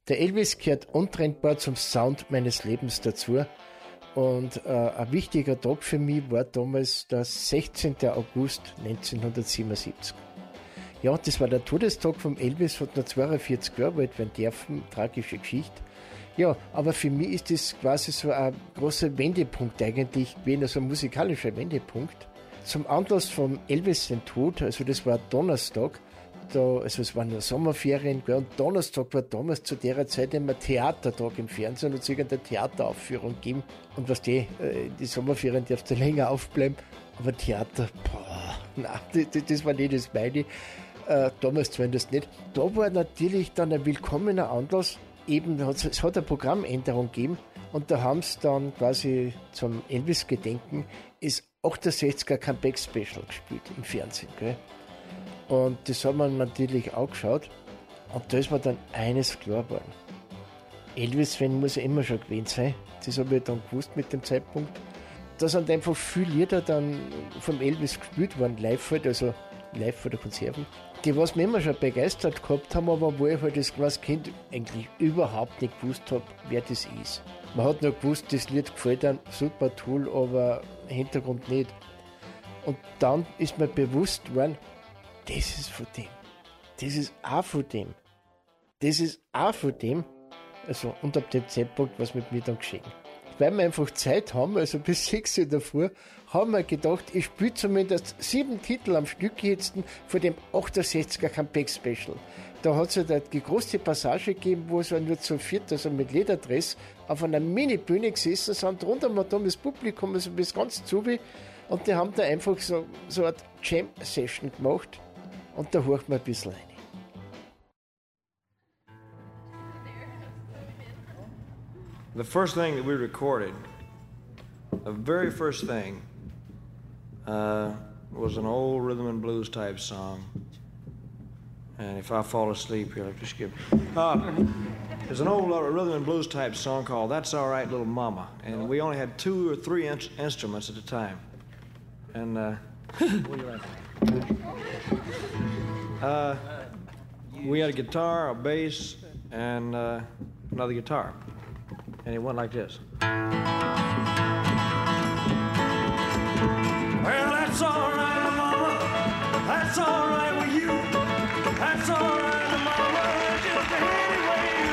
Der Elvis gehört untrennbar zum Sound meines Lebens dazu. Und ein wichtiger Tag für mich war damals der 16. August 1977. Ja, das war der Todestag vom Elvis, hat noch 42 Jahre alt werden dürfen, tragische Geschichte. Ja, aber für mich ist das quasi so ein großer Wendepunkt eigentlich gewesen, also ein musikalischer Wendepunkt. Zum Anlass vom Elvis den Tod, also das war Donnerstag, also es waren nur Sommerferien, und Donnerstag war damals zu der Zeit immer Theatertag im Fernsehen und es irgendeine Theateraufführung gegeben. Und was die Sommerferien dürfte länger aufbleiben, aber Theater, nein, das war nicht das meine. Damals zumindest nicht. Da war natürlich dann ein willkommener Anlass, eben es hat eine Programmänderung gegeben und da haben sie dann quasi zum Elvis-Gedenken das 68er Comeback-Special gespielt im Fernsehen, gell? Und das hat man natürlich auch geschaut. Und da ist mir dann eines klar geworden. Elvis-Fan muss ja immer schon gewesen sein. Das habe ich dann gewusst mit dem Zeitpunkt. Da sind einfach viele Lieder dann vom Elvis gespielt worden, live halt, also live vor der Konserven. Die, was mich immer schon begeistert gehabt haben, aber wo ich halt das Kind eigentlich überhaupt nicht gewusst habe, wer das ist. Man hat nur gewusst, das Lied gefällt einem, super toll, aber im Hintergrund nicht. Und dann ist mir bewusst worden, das ist von dem. Das ist auch von dem. Das ist auch von dem. Also, und ab dem Zeitpunkt, was mit mir dann geschehen. Weil wir einfach Zeit haben, also bis 6 Uhr davor, haben wir gedacht, ich spiele zumindest 7 Titel am Stück jetzt von dem 68er Comeback Special. Da hat es halt die große Passage gegeben, wo es nur zu viert, also mit Lederdress, auf einer Mini-Bühne gesessen sind, drunter mal da das Publikum, also bis ganz zu wie, und die haben da einfach so eine Art Jam-Session gemacht. Und da horcht man ein bisschen rein. The first thing that we recorded, the very first thing, was an old rhythm and blues type song. And if I fall asleep here, I'll just give. There's an old rhythm and blues type song called "That's All Right, Little Mama," and we only had 2 or 3 instruments at the time. And we had a guitar, a bass, and another guitar. And it went like this. Well, that's all right.